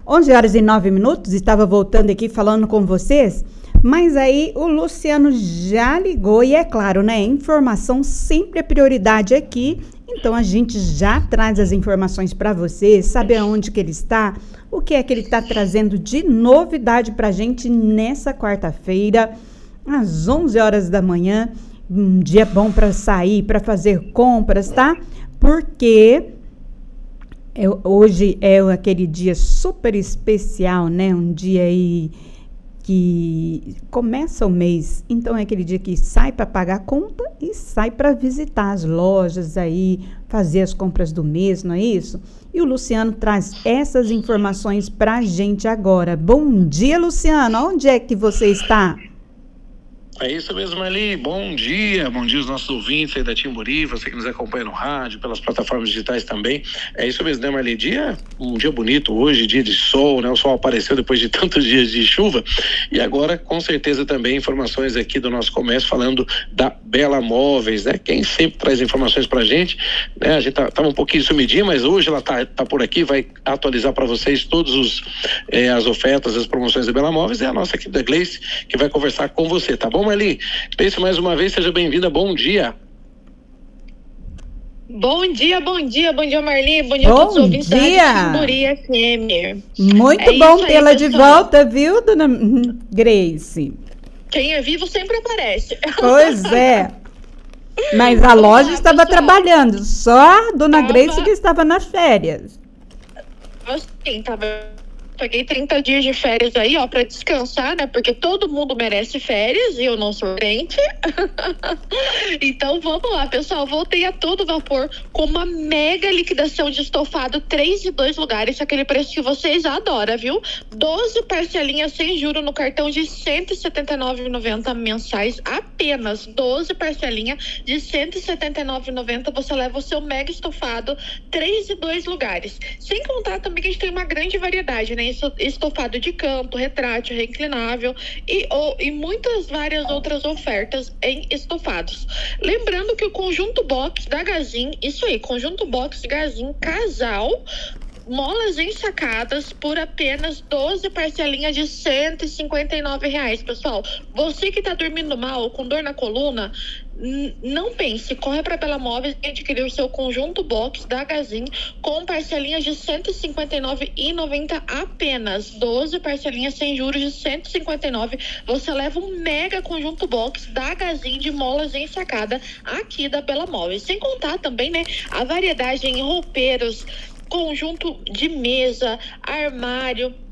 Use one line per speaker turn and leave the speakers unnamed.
11h09, estava voltando aqui falando com vocês, mas aí o Luciano já ligou e é claro, né? Informação sempre é prioridade aqui, então a gente já traz as informações para vocês, sabe aonde que ele está, o que é que ele está trazendo de novidade para a gente nessa quarta-feira, às 11 horas da manhã, um dia bom para sair, para fazer compras, tá? Porque hoje é aquele dia super especial, né? Um dia aí que começa o mês, então é aquele dia que sai para pagar a conta e sai para visitar as lojas aí, fazer as compras do mês, não é isso? E o Luciano traz essas informações para a gente agora. Bom dia, Luciano, onde é que você está?
É isso mesmo, Marli. Bom dia aos nossos ouvintes aí da Timburi, você que nos acompanha no rádio, pelas plataformas digitais também. É isso mesmo, né, Marli? Um dia bonito hoje, dia de sol, né? O sol apareceu depois de tantos dias de chuva. E agora, com certeza, também informações aqui do nosso comércio falando da Bela Móveis, né? Quem sempre traz informações pra gente, né? A gente tava um pouquinho sumidinho, mas hoje ela tá por aqui, vai atualizar para vocês todos as ofertas, as promoções da Bela Móveis. É a nossa equipe da Gleice que vai conversar com você, tá bom, Marli? Gleice, mais uma vez, seja bem-vinda, bom dia.
Bom dia, Marli, bom dia a todos os ouvintes da Timburi FM.
Muito bom tê-la de volta, viu, dona Grace?
Quem é vivo sempre aparece.
Pois é. Mas a loja estava trabalhando, só a dona Grace que estava nas férias.
Sim, peguei 30 dias de férias aí, ó, pra descansar, né? Porque todo mundo merece férias e eu não sou crente. Então, vamos lá, pessoal. Voltei a todo vapor com uma mega liquidação de estofado 3 de 2 lugares, aquele preço que vocês adoram, viu? 12 parcelinhas sem juros no cartão de R$ 179,90 mensais, apenas 12 parcelinhas de R$ 179,90. Você leva o seu mega estofado 3 de 2 lugares. Sem contar também que a gente tem uma grande variedade, né? Estofado de canto, retrátil, reclinável e muitas várias outras ofertas em estofados. Lembrando que o conjunto box da Gazin, isso aí, conjunto box Gazin casal, molas ensacadas por apenas 12 parcelinhas de R$ 159, pessoal. Você que tá dormindo mal, com dor na coluna, não pense, corre para Bela Móveis e adquirir o seu conjunto box da Gazin com parcelinhas de R$ 159,90 apenas. 12 parcelinhas sem juros de R$ 159. Você leva um mega conjunto box da Gazin de molas ensacada aqui da Bela Móveis. Sem contar também, né, a variedade em roupeiros, conjunto de mesa, armário,